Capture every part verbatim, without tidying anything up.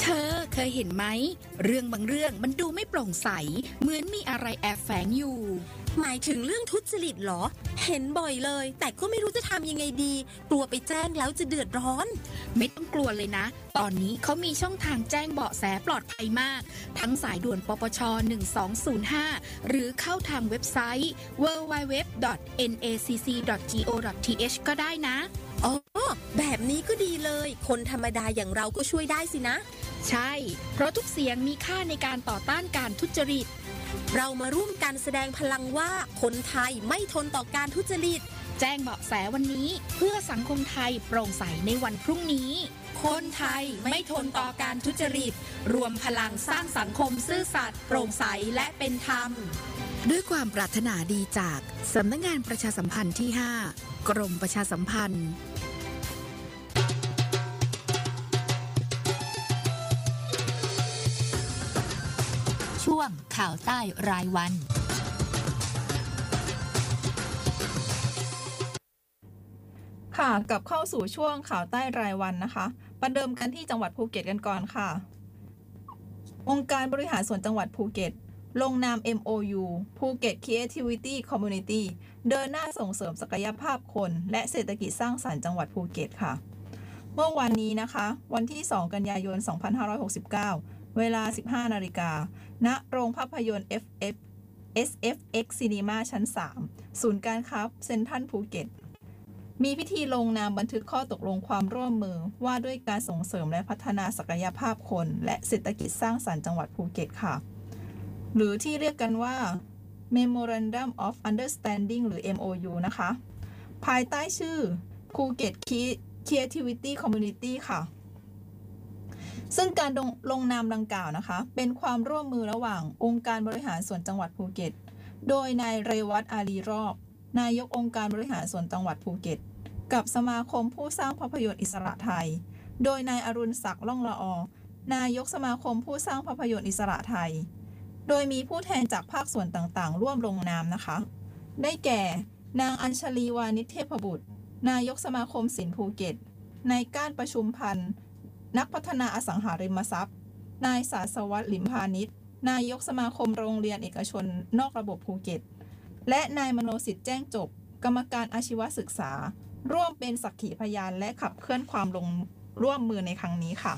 ธอเคยเห็นไหมเรื่องบางเรื่องมันดูไม่โปร่งใสเหมือนมีอะไรแอบแฝงอยู่หมายถึงเรื่องทุจริตเหรอเห็นบ่อยเลยแต่ก็ไม่รู้จะทำยังไงดีกลัวไปแจ้งแล้วจะเดือดร้อนไม่ต้องกลัวเลยนะตอนนี้เขามีช่องทางแจ้งเบาะแสปลอดภัยมากทั้งสายด่วนปปชหนึ่งสองศูนย์ห้าหรือเข้าทางเว็บไซต์ ดับเบิลยู ดับเบิลยู ดับเบิลยู ดอท เอ็น เอ ซี ซี ดอท จี โอ ดอท ที เอช ก็ได้นะอ๋อแบบนี้ก็ดีเลยคนธรรมดาอย่างเราก็ช่วยได้สินะใช่เพราะทุกเสียงมีค่าในการต่อต้านการทุจริตเรามาร่วมกันแสดงพลังว่าคนไทยไม่ทนต่อการทุจริตแจ้งเบาะแสวันนี้เพื่อสังคมไทยโปร่งใสในวันพรุ่งนี้คนไทยไม่ทนต่อการทุจริตรวมพลังสร้างสังคมซื่อสัตย์โปร่งใสและเป็นธรรมด้วยความปรารถนาดีจากสำนักงานประชาสัมพันธ์ที่ห้ากรมประชาสัมพันธ์ช่วงข่าวใต้รายวันค่ะกลับเข้าสู่ช่วงข่าวใต้รายวันนะคะประเดิมกันที่จังหวัดภูเก็ตกันก่อนค่ะองค์การบริหารส่วนจังหวัดภูเก็ตลงนาม เอ็ม โอ ยู ภูเก็ต Creativity Community เดินหน้าส่งเสริมศักยภาพคนและเศรษฐกิจสร้างสรรค์จังหวัดภูเก็ตค่ะเมื่อวันนี้นะคะวันที่สองกันยายนสองพันห้าร้อยหกสิบเก้าเวลา สิบห้านาฬิกา ณ โรงภาพยนตร์ เอฟ เอฟ เอส เอฟ เอ็กซ์ Cinema ชั้น สาม ศูนย์การค้าเซ็นทรัลภูเก็ตมีพิธีลงนามบันทึกข้อตกลงความร่วมมือว่าด้วยการส่งเสริมและพัฒนาศักยภาพคนและเศรษฐกิจสร้างสรรค์จังหวัดภูเก็ตค่ะหรือที่เรียกกันว่า Memorandum of Understanding หรือ เอ็ม โอ ยู นะคะภายใต้ชื่อ Phuket Creativity Community ค่ะซึ่งการลงนามดังกล่าวนะคะเป็นความร่วมมือระหว่างองค์การบริหารส่วนจังหวัดภูเก็ตโดยนายเรวัตอาลีรอบนายกองค์การบริหารส่วนจังหวัดภูเก็ตกับสมาคมผู้สร้างภาพยนตร์อิสระไทยโดยนายอรุณศักดิ์ล่องละออนายกสมาคมผู้สร้างภาพยนตร์อิสระไทยโดยมีผู้แทนจากภาคส่วนต่างๆร่วมลงนามนะคะได้แก่นางอัญชลีวานิชเทพบุตรนายกสมาคมศิลป์ภูเก็ตนายก้านประชุมพันธ์นักพัฒนาอสังหาริมทรัพย์นายศาสวัฒน์หลิมพานิชนายกสมาคมโรงเรียนเอกชนนอกระบบภูเก็ตและนายมโนสิทธิ์แจ้งจบกรรมการอาชีวศึกษาร่วมเป็นสักขีพยานและขับเคลื่อนความลงร่วมมือในครั้งนี้ค่ะ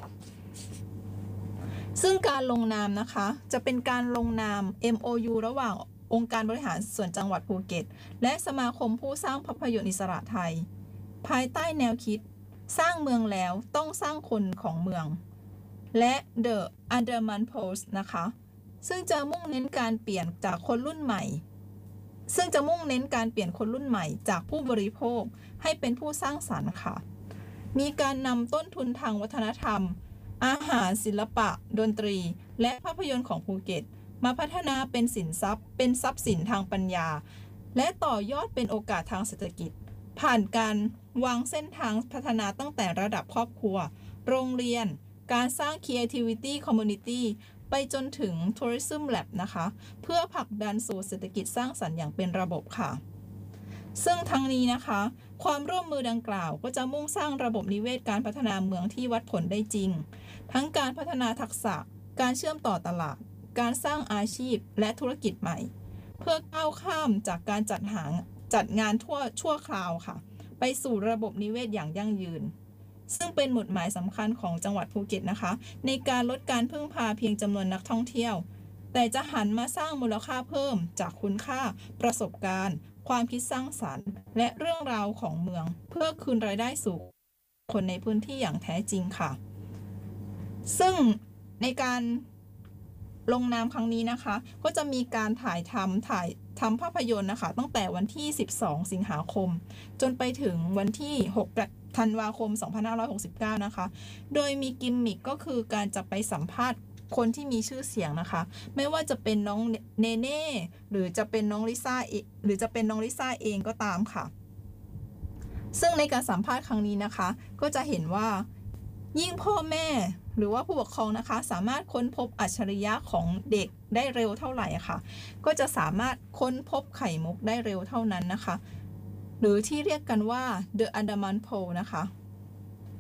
ซึ่งการลงนามนะคะจะเป็นการลงนาม เอ็ม โอ ยู ระหว่างองค์การบริหารส่วนจังหวัดภูเก็ตและสมาคมผู้สร้างภาพยนตร์อิสระไทยภายใต้แนวคิดสร้างเมืองแล้วต้องสร้างคนของเมืองและ The Andaman Post นะคะซึ่งจะมุ่งเน้นการเปลี่ยนจากคนรุ่นใหม่ซึ่งจะมุ่งเน้นการเปลี่ยนคนรุ่นใหม่จากผู้บริโภคให้เป็นผู้สร้างสรรค์ค่ะมีการนำต้นทุนทางวัฒนธรรมอาหารศิลปะดนตรีและภาพยนตร์ของภูเก็ตมาพัฒนาเป็นสินทรัพย์เป็นทรัพย์สินทางปัญญาและต่อยอดเป็นโอกาสทางเศรษฐกิจผ่านการวางเส้นทางพัฒนาตั้งแต่ระดับครอบครัวโรงเรียนการสร้าง Creativity Community ไปจนถึง Tourism Lab นะคะเพื่อผลักดันสู่เศรษฐกิจสร้างสรรค์อย่างเป็นระบบค่ะซึ่งทั้งนี้นะคะความร่วมมือดังกล่าวก็จะมุ่งสร้างระบบนิเวศการพัฒนาเมืองที่วัดผลได้จริงทั้งการพัฒนาทักษะการเชื่อมต่อตลาดการสร้างอาชีพและธุรกิจใหม่เพื่อก้าวข้ามจากการจัดหาจัดงานทั่วชั่วคราวค่ะไปสู่ระบบนิเวศอย่างยั่งยืนซึ่งเป็นหมุดหมายสำคัญของจังหวัดภูเก็ตนะคะในการลดการพึ่งพาเพียงจำนวนนักท่องเที่ยวแต่จะหันมาสร้างมูลค่าเพิ่มจากคุณค่าประสบการณ์ความคิดสร้างสรรค์และเรื่องราวของเมืองเพื่อคืนรายได้สู่คนในพื้นที่อย่างแท้จริงค่ะซึ่งในการลงนามครั้งนี้นะคะก็จะมีการถ่ายทำถ่ายทำภาพยนตร์นะคะตั้งแต่วันที่สิบสองสิงหาคมจนไปถึงวันที่หกธันวาคมสองพันห้าร้อยหกสิบเก้านะคะโดยมีกิมมิคก็คือการจะไปสัมภาษณ์คนที่มีชื่อเสียงนะคะไม่ว่าจะเป็นน้องเนเน่หรือจะเป็นน้องลิซ่าหรือจะเป็นน้องลิซ่าเองก็ตามค่ะซึ่งในการสัมภาษณ์ครั้งนี้นะคะก็จะเห็นว่ายิ่งพ่อแม่หรือว่าผู้ปกครองนะคะสามารถค้นพบอัจฉริยะของเด็กได้เร็วเท่าไหร่ค่ะก็จะสามารถค้นพบไข่มุกได้เร็วเท่านั้นนะคะหรือที่เรียกกันว่า The Andaman Poll นะคะ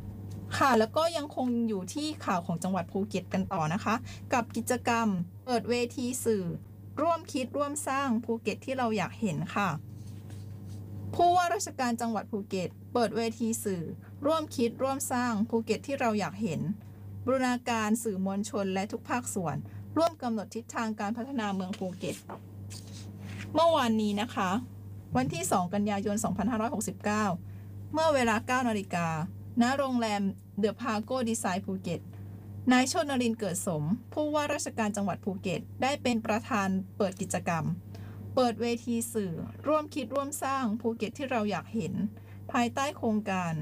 ค่ะแล้วก็ยังคงอยู่ที่ข่าวของจังหวัดภูเก็ตกันต่อนะคะกับกิจกรรมเปิดเวทีสื่อร่วมคิดร่วมสร้างภูเก็ตที่เราอยากเห็นค่ะผู้ว่าราชการจังหวัดภูเก็ตเปิดเวทีสื่อร่วมคิดร่วมสร้างภูเก็ตที่เราอยากเห็นบูรณาการสื่อมวลชนและทุกภาคส่วนร่วมกำหนดทิศทางการพัฒนาเมืองภูเก็ตเมื่อวานนี้นะคะวันที่สองกันยายนสองพันห้าร้อยหกสิบเก้าเมื่อเวลา เก้านาฬิกา ณ โรงแรมเดอะพาโก้ดีไซน์ภูเก็ตนายชนรินทร์เกิดสมผู้ว่าราชการจังหวัดภูเก็ตได้เป็นประธานเปิดกิจกรรมเปิดเวทีสื่อร่วมคิดร่วมสร้างภูเก็ตที่เราอยากเห็นภายใต้โครงการ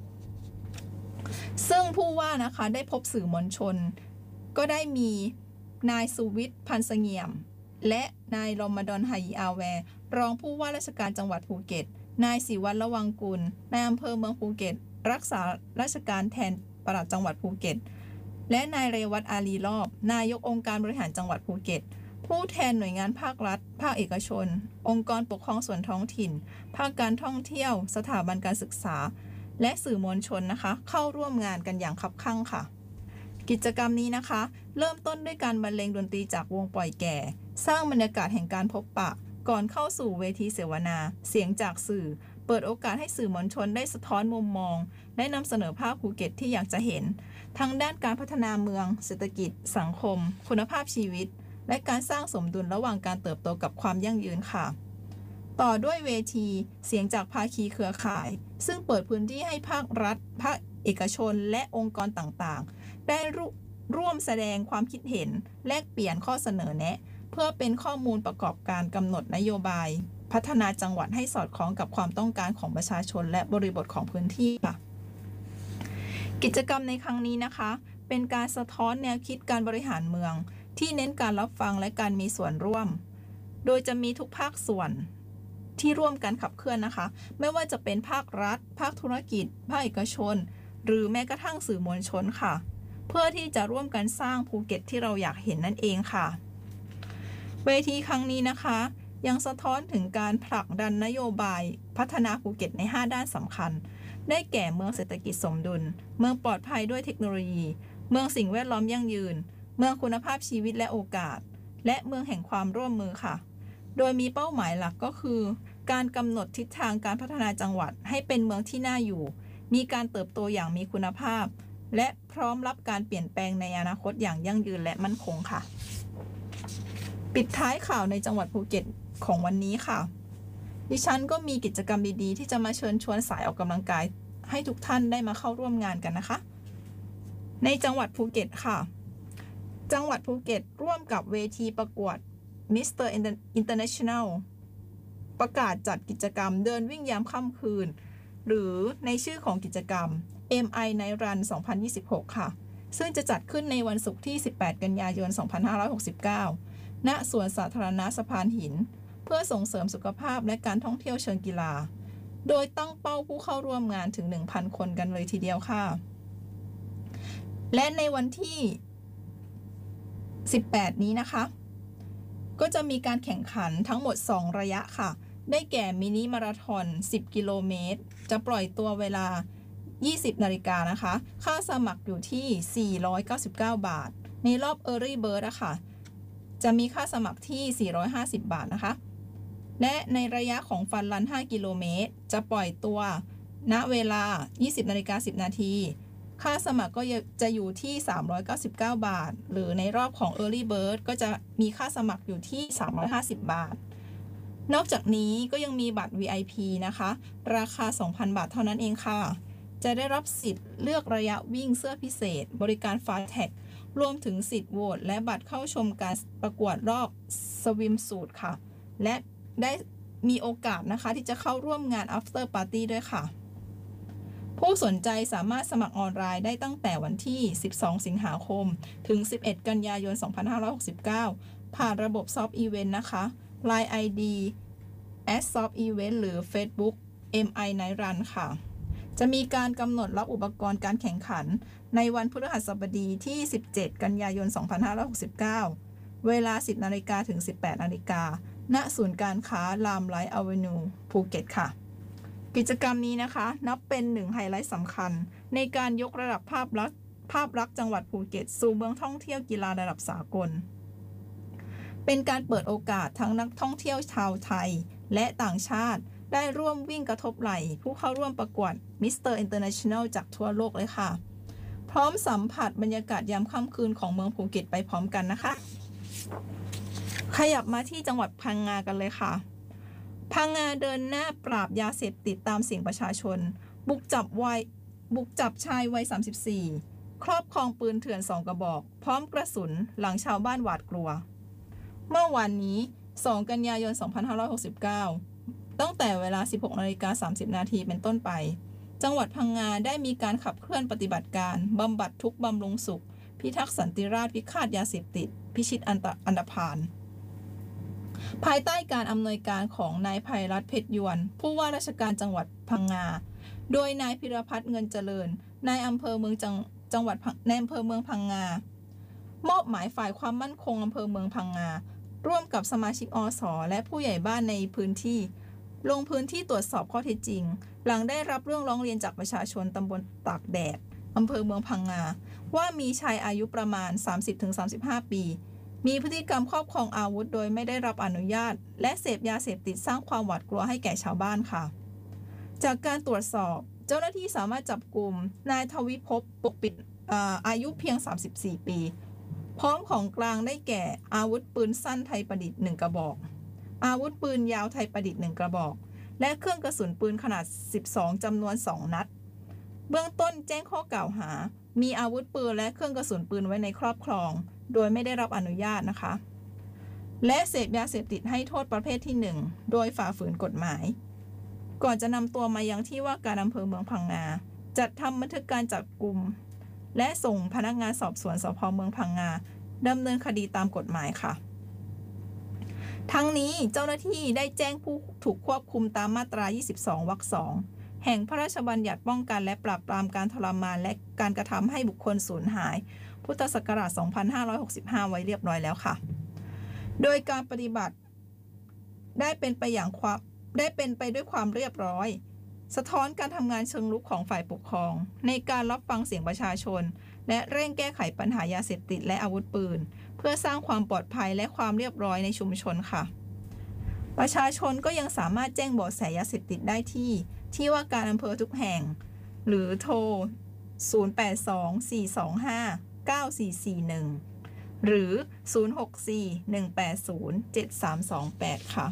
ซึ่งผู้ว่านะคะได้พบสื่อมวลชนก็ได้มีนายสุวิทย์พันธ์เสงี่ยมและนายรอมฎอนไฮยีอาแวร์รองผู้ว่าราชการจังหวัดภูเก็ตนายศิวัตรระวังกุลนายอำเภอเมืองภูเก็ตรักษาราชการแทนปลัดจังหวัดภูเก็ตและนายเรวัตอาลีรอบนายกองค์การบริหารจังหวัดภูเก็ตผู้แทนหน่วยงานภาครัฐภาคเอกชนองค์กรปกครองส่วนท้องถิ่นภาคการท่องเที่ยวสถาบันการศึกษาและสื่อมวลชนนะคะเข้าร่วมงานกันอย่างคับคั่งค่ะกิจกรรมนี้นะคะเริ่มต้นด้วยการบรรเลงดนตรีจากวงปล่อยแก่สร้างบรรยากาศแห่งการพบปะก่อนเข้าสู่เวทีเสวนาเสียงจากสื่อเปิดโอกาสให้สื่อมวลชนได้สะท้อนมุมมองและนำเสนอภาพภูเก็ตที่อยากจะเห็นทั้งด้านการพัฒนาเมืองเศรษฐกิจสังคมคุณภาพชีวิตและการสร้างสมดุลระหว่างการเติบโตกับความยั่งยืนค่ะต่อด้วยเวทีเสียงจากภาคีเครือข่ายซึ่งเปิดพื้นที่ให้ภาครัฐภาคเอกชนและองค์กรต่างๆได้ร่วมแสดงความคิดเห็นแลกเปลี่ยนข้อเสนอแนะเพื่อเป็นข้อมูลประกอบการกำหนดนโยบายพัฒนาจังหวัดให้สอดคล้องกับความต้องการของประชาชนและบริบทของพื้นที่ค่ะกิจกรรมในครั้งนี้นะคะเป็นการสะท้อนแนวคิดการบริหารเมืองที่เน้นการรับฟังและการมีส่วนร่วมโดยจะมีทุกภาคส่วนที่ร่วมกันขับเคลื่อนนะคะไม่ว่าจะเป็นภาครัฐภาคธุรกิจภาคเอกชนหรือแม้กระทั่งสื่อมวลชนค่ะเพื่อที่จะร่วมกันสร้างภูเก็ตที่เราอยากเห็นนั่นเองค่ะเวทีครั้งนี้นะคะยังสะท้อนถึงการผลักดันนโยบายพัฒนาภูเก็ตในห้าด้านสำคัญได้แก่เมืองเศรษฐกิจสมดุลเมืองปลอดภัยด้วยเทคโนโลยีเมืองสิ่งแวดล้อมยั่งยืนเมืองคุณภาพชีวิตและโอกาสและเมืองแห่งความร่วมมือค่ะโดยมีเป้าหมายหลักก็คือการกำหนดทิศทางการพัฒนาจังหวัดให้เป็นเมืองที่น่าอยู่มีการเติบโตอย่างมีคุณภาพและพร้อมรับการเปลี่ยนแปลงในอนาคตอย่างยั่งยืนและมั่นคงค่ะปิดท้ายข่าวในจังหวัดภูเก็ตของวันนี้ค่ะดิฉันก็มีกิจกรรมดีๆที่จะมาเชิญชวนสายออกกำลังกายให้ทุกท่านได้มาเข้าร่วมงานกันนะคะในจังหวัดภูเก็ตค่ะจังหวัดภูเก็ตร่วมกับเวทีประกวด มิสเตอร์ International ประกาศจัดกิจกรรมเดินวิ่งยามค่ำคืนหรือในชื่อของกิจกรรม เอ็ม ไอ Night Run สองพันยี่สิบหกค่ะซึ่งจะจัดขึ้นในวันศุกร์ที่สิบแปดกันยายนสองพันห้าร้อยหกสิบเก้าณสวนสาธารณะสะพานหินเพื่อส่งเสริมสุขภาพและการท่องเที่ยวเชิงกีฬาโดยตั้งเป้าผู้เข้าร่วมงานถึง หนึ่งพัน คนกันเลยทีเดียวค่ะและในวันที่สิบแปดนี้นะคะก็จะมีการแข่งขันทั้งหมดสองระยะค่ะได้แก่มินิมาราธอนสิบกิโลเมตรจะปล่อยตัวเวลายี่สิบนาฬิกานะคะค่าสมัครอยู่ที่สี่ร้อยเก้าสิบเก้าบาทในรอบ Early Bird อะค่ะจะมีค่าสมัครที่สี่ร้อยห้าสิบบาทนะคะและในระยะของฟันรันห้ากิโลเมตรจะปล่อยตัวณเวลา ยี่สิบนาฬิกาสิบนาทีค่าสมัครก็จะอยู่ที่สามร้อยเก้าสิบเก้าบาทหรือในรอบของ Early Bird ก็จะมีค่าสมัครอยู่ที่สามร้อยห้าสิบบาทนอกจากนี้ก็ยังมีบัตร วี ไอ พี นะคะราคา สองพัน บาทเท่านั้นเองค่ะจะได้รับสิทธิ์เลือกระยะวิ่งเสื้อพิเศษบริการ Fast Tag รวมถึงสิทธิ์โหวตและบัตรเข้าชมการประกวดรอบสวิมสูทค่ะและได้มีโอกาสนะคะที่จะเข้าร่วมงาน After Party ด้วยค่ะผู้สนใจสามารถสมัครออนไลน์ได้ตั้งแต่วันที่สิบสองสิงหาคมถึงสิบเอ็ดกันยายนสองพันห้าร้อยหกสิบเก้าผ่านระบบ Soft Event นะคะ ไลน์ ไอ ดี แอท ซอฟต์ อีเวนต์ หรือ Facebook เอ็ม ไอ Night Run ค่ะจะมีการกำหนดรับอุปกรณ์การแข่งขันในวันพฤหัสบดีที่สิบเจ็ดกันยายนสองพันห้าร้อยหกสิบเก้าเวลา สิบนาฬิกาถึง สิบแปดนาฬิกาณศูนย์การค้ารามไลท์อเวนิวภูเก็ตค่ะกิจกรรมนี้นะคะนับเป็นหนึ่งไฮไลท์สำคัญในการยกระดับภาพลักษณ์ภาพลักษณ์จังหวัดภูเก็ตสู่เมืองท่องเที่ยวกีฬาระดับสากลเป็นการเปิดโอกาสทั้งนักท่องเที่ยวชาวไทยและต่างชาติได้ร่วมวิ่งกระทบไหล่ผู้เข้าร่วมประกวดมิสเตอร์ International จากทั่วโลกเลยค่ะพร้อมสัมผัสบรรยากาศยามค่ำคืนของเมืองภูเก็ตไปพร้อมกันนะคะขยับมาที่จังหวัดพังงากันเลยค่ะพังงาเดินหน้าปราบยาเสพติดตามเสียงประชาชนบุกจับวัยบุกจับชายวัยสามสิบสี่ครอบครองปืนเถื่อนสองกระบอกพร้อมกระสุนหลังชาวบ้านหวาดกลัวเมื่อวานนี้สองกันยายนสองพันห้าร้อยหกสิบเก้าตั้งแต่เวลา สิบหกนาฬิกาสามสิบนาทีเป็นต้นไปจังหวัดพังงาได้มีการขับเคลื่อนปฏิบัติการบำบัดทุกข์บำรุงสุขพิทักษ์สันติราษฎร์พิฆาตยาเสพติดพิชิตอันตอันธพาลภายใต้การอำนวยการของนายไพรัตน์เพชรยวนผู้ว่าราชการจังหวัดพังงาโดยนายพิรพัฒน์เงินเจริญนายอำเภอเมืองจังจังหวัดในอำเภอเมืองพังงามอบหมายฝ่ายความมั่นคงอำเภอเมืองพังงาร่วมกับสมาชิกอสและผู้ใหญ่บ้านในพื้นที่ลงพื้นที่ตรวจสอบข้อเท็จจริงหลังได้รับเรื่องร้องเรียนจากประชาชนตำบลตากแดดอำเภอเมืองพังงาว่ามีชายอายุประมาณ สามสิบถึงสามสิบห้า ปีมีพฤติกรรมครอบครองอาวุธโดยไม่ได้รับอนุญาตและเสพยาเสพติดสร้างความหวาดกลัวให้แก่ชาวบ้านค่ะจากการตรวจสอบเจ้าหน้าที่สามารถจับกุมนายทวิภพปกปิด อา, อายุเพียงสามสิบสี่ปีพร้อมของกลางได้แก่อาวุธปืนสั้นไทยประดิษฐ์หนึ่งกระบอกอาวุธปืนยาวไทยประดิษฐ์หนึ่งกระบอกและเครื่องกระสุนปืนขนาดสิบสองจำนวนสองนัดเบื้องต้นแจ้งข้อกล่าวหามีอาวุธปืนและเครื่องกระสุนปืนไว้ในครอบครองโดยไม่ได้รับอนุญาตนะคะและเสพยาเสพติดให้โทษประเภทที่หนึ่งโดยฝ่าฝืนกฎหมายก่อนจะนำตัวมายังที่ว่าการอำเภอเมืองพังงาจัดทำบันทึกการจับกุมและส่งพนักงานสอบสวนสภ.เมืองพังงาดำเนินคดีตามกฎหมายค่ะทั้งนี้เจ้าหน้าที่ได้แจ้งผู้ถูกควบคุมตามมาตรายี่สิบสองวรรคสองแห่งพระราชบัญญัติป้องกันและปราบปรามการทรมานและการกระทำให้บุคคลสูญหายพุทธศักราชสองพันห้าร้อยหกสิบห้าไว้เรียบร้อยแล้วค่ะโดยการปฏิบัติได้เป็นไปอย่างความได้เป็นไปด้วยความเรียบร้อยสะท้อนการทำงานเชิงรุกของฝ่ายปกครองในการรับฟังเสียงประชาชนและเร่งแก้ไขปัญหายาเสพติดและอาวุธปืนเพื่อสร้างความปลอดภัยและความเรียบร้อยในชุมชนค่ะประชาชนก็ยังสามารถแจ้งเบาะแสยาเสพติดได้ที่ที่ว่าการอำเภอทุกแห่งหรือโทรศูนย์ แปด สอง สี่ สอง ห้า เก้า สี่ สี่ หนึ่งหรือศูนย์ หก สี่ หนึ่ง แปด ศูนย์ เจ็ด สาม สอง แปดค่ะ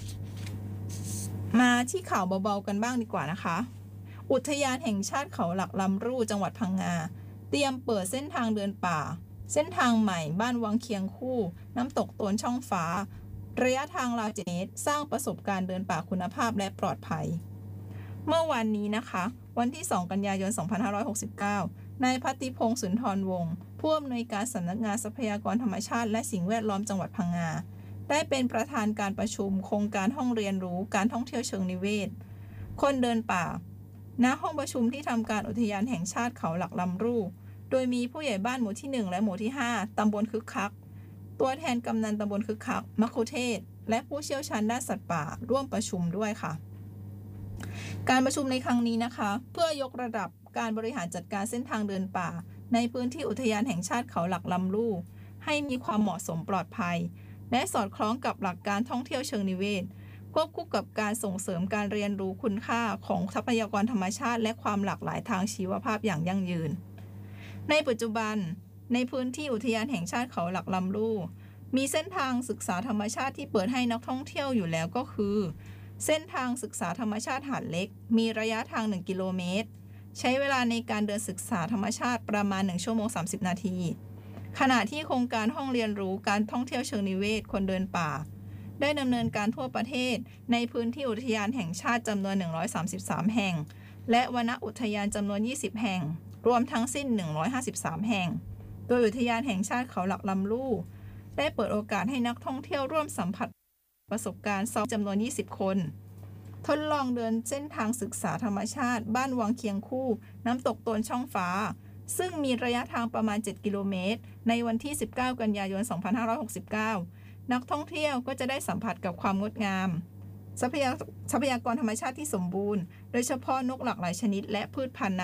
มาที่ข่าวเบาๆกันบ้างดีกว่านะคะอุทยานแห่งชาติเขาหลักลำรูจังหวัดพังงาเตรียมเปิดเส้นทางเดินป่าเส้นทางใหม่บ้านวังเคียงคู่น้ำตกโตนช่องฟ้าระยะทางราวเจ็ดเมตรสร้างประสบการณ์เดินป่าคุณภาพและปลอดภัยเมื่อวันนี้นะคะวันที่สองกันยายนสองพันห้าร้อยหกสิบเก้านายภัทติพงษ์สุนทรวงศ์ผู้อำนวยการสำนักงานทรัพยากรธรรมชาติและสิ่งแวดล้อมจังหวัดพังงาได้เป็นประธานการประชุมโครงการห้องเรียนรู้การท่องเที่ยวเชิงนิเวศคนเดินป่าณห้องประชุมที่ทำการอุทยานแห่งชาติเขาหลักลำรูโดยมีผู้ใหญ่บ้านหมู่ที่หนึ่งและหมู่ที่ห้าตำบลคึกคักตัวแทนกำนันตำบลคึกคักมัคคุเทศก์และผู้เชี่ยวชาญด้านสัตว์ป่าร่วมประชุมด้วยค่ะการประชุมในครั้งนี้นะคะเพื่อยกระดับการบริหารจัดการเส้นทางเดินป่าในพื้นที่อุทยานแห่งชาติเขาหลักลำรูให้มีความเหมาะสมปลอดภัยและสอดคล้องกับหลักการท่องเที่ยวเชิงนิเวศควบคู่กับการส่งเสริมการเรียนรู้คุณค่าของทรัพยากรธรรมชาติและความหลากหลายทางชีวภาพอย่างยั่งยืนในปัจจุบันในพื้นที่อุทยานแห่งชาติเขาหลักลำรูมีเส้นทางศึกษาธรรมชาติที่เปิดให้นักท่องเที่ยวอยู่แล้วก็คือเส้นทางศึกษาธรรมชาติหาดเล็กมีระยะทางหนึ่งกิโลเมตรใช้เวลาในการเดินศึกษาธรรมชาติประมาณหนึ่งชั่วโมงสามสิบนาทีขณะที่โครงการห้องเรียนรู้การท่องเที่ยวเชิงนิเวศคนเดินป่าได้ดำเนินการทั่วประเทศในพื้นที่อุทยานแห่งชาติจำนวนหนึ่งร้อยสามสิบสามแห่งและวนอุทยานจำนวนยี่สิบแห่งรวมทั้งสิ้นหนึ่งร้อยห้าสิบสามแห่งโดยอุทยานแห่งชาติเขาหลักลำรูได้เปิดโอกาสให้นักท่องเที่ยวร่วมสัมผัสประสบการณ์ซ้อมจำนวนยี่สิบคนทดลองเดินเส้นทางศึกษาธรรมชาติบ้านวังเคียงคู่น้ำตกโตนช่องฟ้าซึ่งมีระยะทางประมาณเจ็ดกิโลเมตรในวันที่สิบเก้ากันยายนสองพันห้าร้อยหกสิบเก้านักท่องเที่ยวก็จะได้สัมผัสกับความงดงามทรัพยากรธรรมชาติที่สมบูรณ์โดยเฉพาะนกหลากหลายชนิดและพืชพันธุ์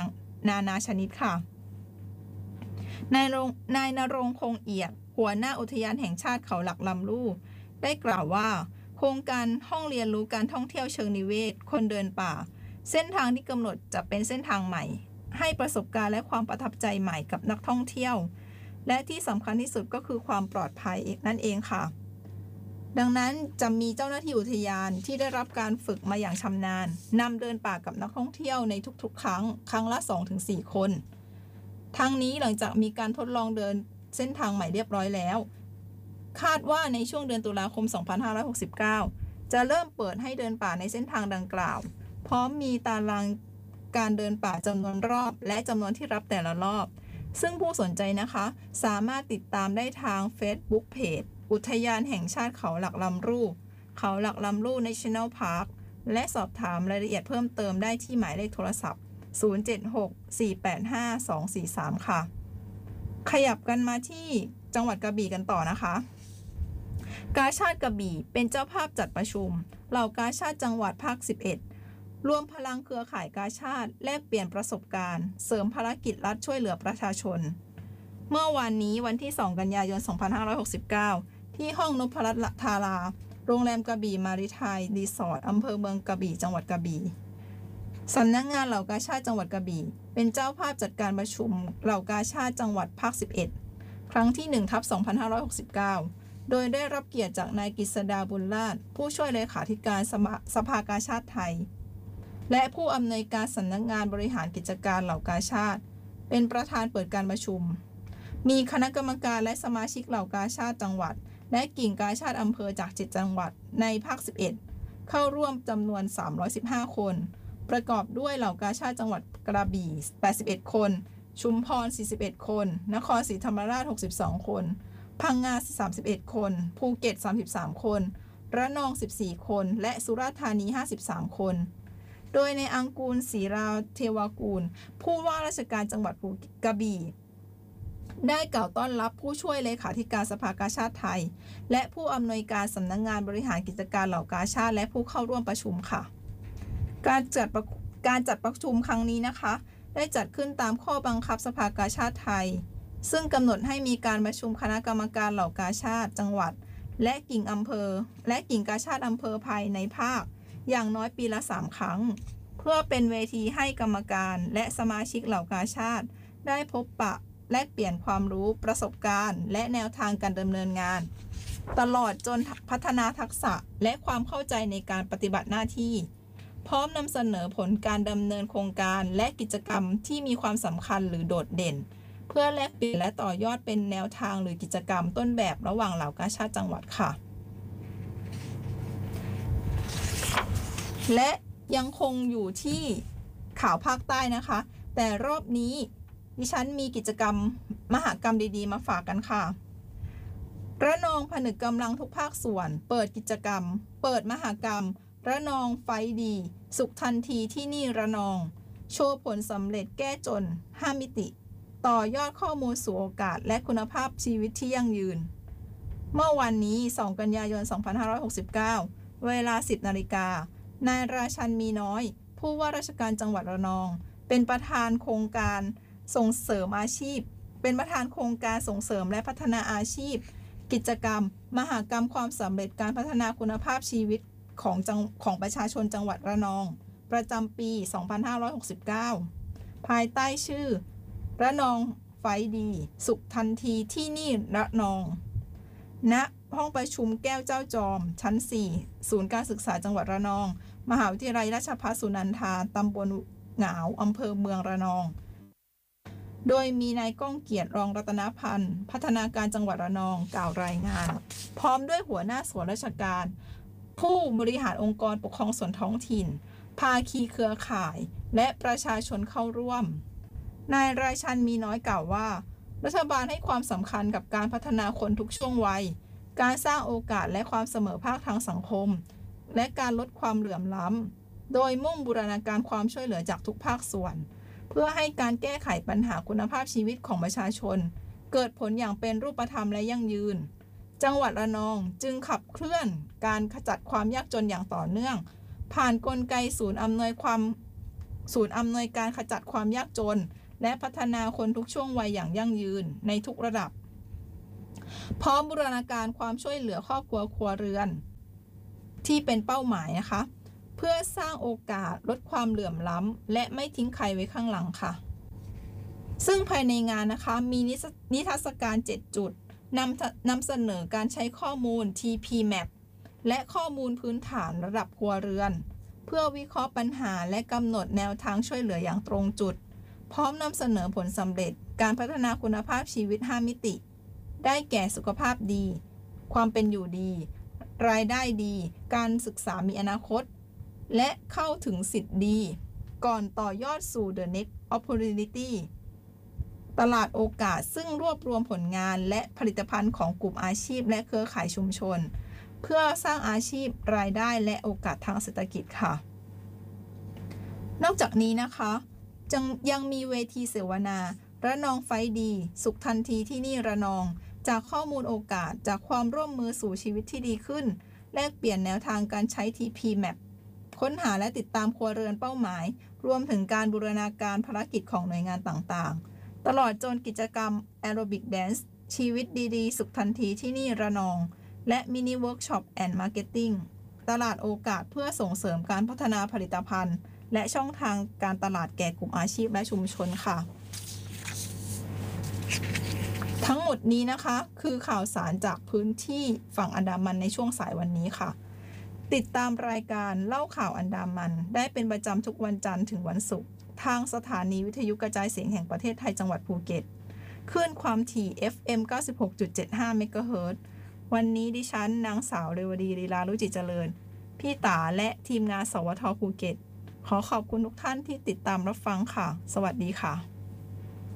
นานาชนิดค่ะนายรงนายณรงค์คงเอียดหัวหน้าอุทยานแห่งชาติเขาหลักลำลู่ได้กล่าวว่าโครงการห้องเรียนรู้การท่องเที่ยวเชิงนิเวศคนเดินป่าเส้นทางที่กำหนดจะเป็นเส้นทางใหม่ให้ประสบการณ์และความประทับใจใหม่กับนักท่องเที่ยวและที่สำคัญที่สุดก็คือความปลอดภัยนั่นเองค่ะดังนั้นจะมีเจ้าหน้าที่อุทยานที่ได้รับการฝึกมาอย่างชำนาญนำเดินป่ากับนักท่องเที่ยวในทุกๆครั้งครั้งละ สองถึงสี่ คนทั้งนี้หลังจากมีการทดลองเดินเส้นทางใหม่เรียบร้อยแล้วคาดว่าในช่วงเดือนตุลาคมสองพันห้าร้อยหกสิบเก้าจะเริ่มเปิดให้เดินป่าในเส้นทางดังกล่าวพร้อมมีตารางการเดินป่าจำนวนรอบและจำนวนที่รับแต่ละรอบซึ่งผู้สนใจนะคะสามารถติดตามได้ทาง Facebook Page อุทยานแห่งชาติเขาหลักลำลู่เขาหลักลำลู่ National Park และสอบถามรายละเอียดเพิ่มเติมได้ที่หมายเลขโทรศัพท์ศูนย์ เจ็ด หก สี่ แปด ห้า สอง สี่ สาม ค่ะขยับกันมาที่จังหวัดกระบี่กันต่อนะคะกาชาดกระบี่เป็นเจ้าภาพจัดประชุมเหล่ากาชาดจังหวัดภาคสิบเอ็ดรวมพลังเครือข่ายกาชาดแลกเปลี่ยนประสบการณ์เสริมภารกิจรัฐช่วยเหลือประชาชนเมื่อวานนี้วันที่สองกันยายนสองพันห้าร้อยหกสิบเก้าที่ห้องนพรัตน์ธาราโรงแรมกระบี่มาริไทยรีสอร์ทอำเภอเมืองกระบี่จังหวัดกระบี่สำนักงานเหล่ากาชาดจังหวัดกระบี่เป็นเจ้าภาพจัดการประชุมเหล่ากาชาดจังหวัดภาคสิบเอ็ดครั้งที่ หนึ่งทับสองพันห้าร้อยหกสิบเก้า โดยได้รับเกียรติจากนายกฤษดาบุญราชผู้ช่วยเลขาธิการสภากาชาดไทยและผู้อำนวยการสำนักงานบริหารกิจการเหล่ากาชาดเป็นประธานเปิดการประชุมมีคณะกรรมการและสมาชิกเหล่ากาชาดจังหวัดและกิ่งกาชาดอำเภอจากเจ็ดจังหวัดในภาคสิบเอ็ดเข้าร่วมจำนวนสามร้อยสิบห้าคนประกอบด้วยเหล่ากาชาดจังหวัดกระบี่แปดสิบเอ็ดคนชุมพรสี่สิบเอ็ดคนนครศรีธรรมราชหกสิบสองคนพังงาสามสิบเอ็ดคนภูเก็ตสามสิบสามคนระนองสิบสี่คนและสุราษฎร์ธานีห้าสิบสามคนโดยในอังกูลศรีราเทวากูลผู้ว่าราชการจังหวัดกระบี่ได้กล่าวต้อนรับผู้ช่วยเลขาธิการสภากาชาดไทยและผู้อำนวยการสำนักงานบริหารกิจการเหล่ากาชาดและผู้เข้าร่วมประชุมค่ะการจัดการจัดประชุมครั้งนี้นะคะได้จัดขึ้นตามข้อบังคับสภากาชาดไทยซึ่งกำหนดให้มีการประชุมคณะกรรมการเหล่ากาชาดจังหวัดและกิ่งอำเภอและกิ่งกาชาดอำเภอภายในภาคอย่างน้อยปีละสามครั้งเพื่อเป็นเวทีให้กรรมการและสมาชิกเหล่ากาชาดได้พบปะแลกเปลี่ยนความรู้ประสบการณ์และแนวทางการดำเนินงานตลอดจนพัฒนาทักษะและความเข้าใจในการปฏิบัติหน้าที่พร้อมนำเสนอผลการดำเนินโครงการและกิจกรรมที่มีความสำคัญหรือโดดเด่นเพื่อแลกเปลี่ยนและต่อยอดเป็นแนวทางหรือกิจกรรมต้นแบบระหว่างเหล่ากาชาดจังหวัดค่ะและยังคงอยู่ที่ข่าวภาคใต้นะคะแต่รอบนี้ดิฉันมีกิจกรรมมหกรรมดีๆมาฝากกันค่ะระนองผนึกกำลังทุกภาคส่วนเปิดกิจกรรมเปิดมหกรรมระนองไฟดีสุขทันทีที่นี่ระนองโชว์ผลสำเร็จแก้จนห้ามิติต่อยอดข้อมูลสู่โอกาสและคุณภาพชีวิตที่ยั่งยืนเมื่อวันนี้สองกันยายนสองพันห้าร้อยหกสิบเก้าเวลา สิบนาฬิกานายราชันมีน้อยผู้ว่าราชการจังหวัดระนองเป็นประธานโครงการส่งเสริมอาชีพเป็นประธานโครงการส่งเสริมและพัฒนาอาชีพกิจกรรมมหกรรมความสำเร็จการพัฒนาคุณภาพชีวิตของจังของประชาชนจังหวัดระนองประจำปีสองพันห้าร้อยหกสิบเก้าภายใต้ชื่อระนองไฟดีสุขทันทีที่นี่ระนองณห้องประชุมแก้วเจ้าจอมชั้นสี่ศูนย์การศึกษาจังหวัดระนองมหาวิทยาลัยราชภัฏสุนันทาตำบลหงาวอำเภอเมืองระนองโดยมีนายก้องเกียรติรองรัตนพันธ์พัฒนาการจังหวัดระนองกล่าวรายงานพร้อมด้วยหัวหน้าส่วนราชการผู้บริหารองค์กรปกครองส่วนท้องถิ่นภาคีเครือข่ายและประชาชนเข้าร่วมนายราชันมีน้อยกล่าวว่ารัฐบาลให้ความสำคัญกับการพัฒนาคนทุกช่วงวัยการสร้างโอกาสและความเสมอภาคทางสังคมและการลดความเหลื่อมล้ำโดยมุ่งบูรณาการความช่วยเหลือจากทุกภาคส่วนเพื่อให้การแก้ไขปัญหาคุณภาพชีวิตของประชาชนเกิดผลอย่างเป็นรูปธรรมและยั่งยืนจังหวัดระนองจึงขับเคลื่อนการขจัดความยากจนอย่างต่อเนื่องผ่านกลไกศูนย์อำนวยความศูนย์อำนวยการขจัดความยากจนและพัฒนาคนทุกช่วงวัยอย่างยั่งยืนในทุกระดับพร้อมบูรณาการความช่วยเหลือครอบครัวครัวเรือนที่เป็นเป้าหมายนะคะเพื่อสร้างโอกาสลดความเหลื่อมล้ำและไม่ทิ้งใครไว้ข้างหลังค่ะซึ่งภายในงานนะคะมีนิทรรศการเจ็ดจุดนำนำเสนอการใช้ข้อมูล ที พี แมป และข้อมูลพื้นฐานระดับครัวเรือนเพื่อวิเคราะห์ปัญหาและกำหนดแนวทางช่วยเหลืออย่างตรงจุดพร้อมนำเสนอผลสำเร็จการพัฒนาคุณภาพชีวิตห้ามิติได้แก่สุขภาพดีความเป็นอยู่ดีรายได้ดีการศึกษามีอนาคตและเข้าถึงสิทธิ์ดีก่อนต่อยอดสู่ The Next Opportunity ตลาดโอกาสซึ่งรวบรวมผลงานและผลิตภัณฑ์ของกลุ่มอาชีพและเครือข่ายชุมชนเพื่อสร้างอาชีพรายได้และโอกาสทางเศรษฐกิจค่ะนอกจากนี้นะคะยังมีเวทีเสวนาระนองไฟดีสุขทันทีที่นี่ระนองจากข้อมูลโอกาสจากความร่วมมือสู่ชีวิตที่ดีขึ้นแลกเปลี่ยนแนวทางการใช้ ที พี แมป ค้นหาและติดตามครัวเรือนเป้าหมายรวมถึงการบูรณาการภารกิจของหน่วยงานต่างๆตลอดจนกิจกรรมแอโรบิกแดนซ์ชีวิตดีๆสุขทันทีที่นี่ระนองและมินิเวิร์กช็อปแอนด์มาร์เก็ตติ้งตลาดโอกาสเพื่อส่งเสริมการพัฒนาผลิตภัณฑ์และช่องทางการตลาดแก่กลุ่มอาชีพและชุมชนค่ะทั้งหมดนี้นะคะคือข่าวสารจากพื้นที่ฝั่งอันดามันในช่วงสายวันนี้ค่ะติดตามรายการเล่าข่าวอันดามันได้เป็นประจำทุกวันจันทร์ถึงวันศุกร์ทางสถานีวิทยุกระจายเสียงแห่งประเทศไทยจังหวัดภูเก็ตคลื่นความถี่ เอฟ เอ็ม เก้าสิบหกจุดเจ็ดห้า เมกะเฮิรตซ์วันนี้ดิฉันนางสาวเรวดีลีลารุจิเจริญพี่ตาและทีมงานสวทภูเก็ตขอขอบคุณทุกท่านที่ติดตามรับฟังค่ะสวัสดีค่ะ